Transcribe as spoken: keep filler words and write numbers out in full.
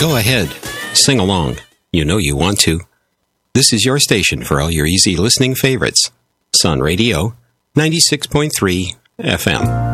Go ahead. Sing along. You know you want to. This is your station for all your easy listening favorites. Sun Radio, ninety-six point three F M.